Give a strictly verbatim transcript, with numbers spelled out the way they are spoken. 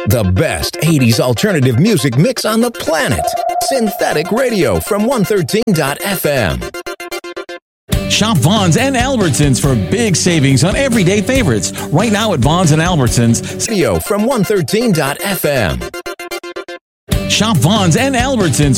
The best eighties alternative music mix on the planet. Synthetic Radio from one thirteen dot f m. Shop Vons and Albertsons for big savings on everyday favorites. Right now at Vons and Albertsons. Radio from one thirteen dot f m. Shop Vons and Albertsons